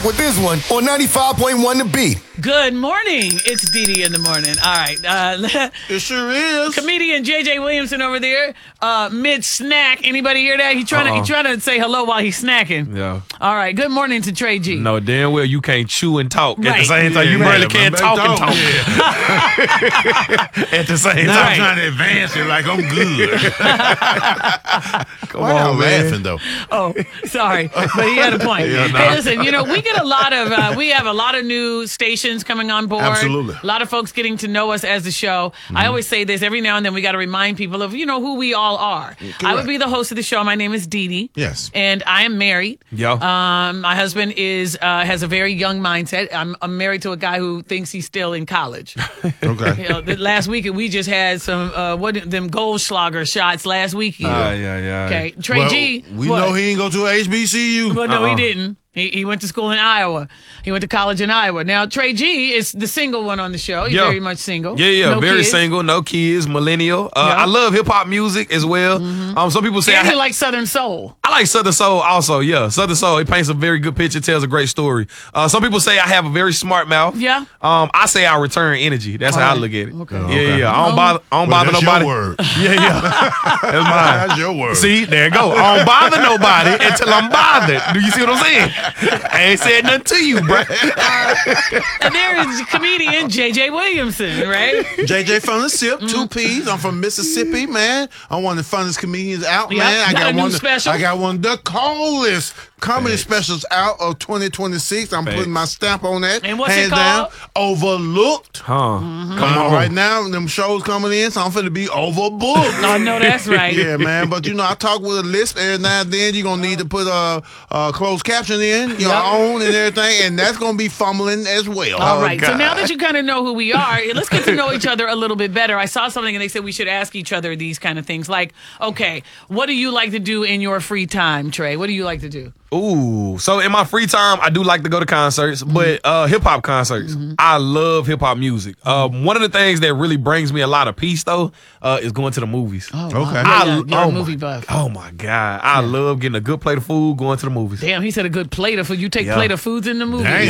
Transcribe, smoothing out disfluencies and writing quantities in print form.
with this one on 95.1 The Beat. Good morning. It's Dee Dee in the morning. All right. It sure is. Comedian J.J. Williamson over there, mid-snack. Anybody hear that? He trying to say hello while he's snacking. Yeah. All right. Good morning to Trey G. No, damn well you can't chew and talk at the Right. same time. You barely can't talk and talk at the same Now I'm time. trying to advance it like I'm good. Come Why y'all on, man. laughing though? Oh, sorry, but he had a point. Hey, listen, we get a lot of, we have a lot of new stations coming on board. Absolutely. A lot of folks getting to know us as the show. I always say this every now and then. We got to remind people of who we all are. I would be the host of the show. My name is Dee Dee. Yes. And I am married. Yeah. My husband has a very young mindset. I'm married to a guy who thinks he's still in college. Okay. Last weekend we just had some them Goldschlager shots last weekend. Yeah. Okay, Trey Well, G. we what? know he ain't go to HBCU. Well, no, he didn't. He went to school in Iowa. He went to college in Iowa. Now, Trey G is the single one on the show. He's Yeah. very much single. Yeah, No very kids. single, no kids, millennial. Yeah. I love hip hop music as well. Some people say And I you like Southern Soul. I like Southern Soul also, yeah. Southern Soul, it paints a very good picture, tells a great story. Some people say I have a very smart mouth. Yeah. I say I return energy. That's how I look at it. Okay. Yeah. I don't bother That's nobody. your word. Yeah. That's mine. That's your word. See, there you go. I don't bother nobody until I'm bothered. Do you see what I'm saying? I ain't said nothing to you, bro. And there is comedian J.J. Williamson, right? JJ from the SIP, 2 P's. I'm from Mississippi, man. I'm one of the funnest comedians out, Yep. man. Got a new special? I got one of the coolest comedy specials out of 2026. I'm putting my stamp on that. And what's it Hands down. called? Overlooked. Huh. Come on, right now, them shows coming in, so I'm finna be overbooked. I know that's right. Yeah, man. But I talk with a lisp every now and then. You're gonna need to put a closed caption in your own and everything, and that's gonna be fumbling as well. All right. So God. now that you kind of know who we are, let's get to know each other a little bit better. I saw something and they said we should ask each other these kind of things. Like, okay, what do you like to do in your free time, Trey? What do you like to do? Ooh. So in my free time, I do like to go to concerts, but hip hop concerts. I love hip hop music. One of the things that really brings me a lot of peace though, is going to the movies. Oh, Okay. wow. You're a movie buff. Oh my God. I love getting a good plate of food, going to the movies. Damn, he said a good plate of food. You take Yeah. plate of foods in the movie. Damn.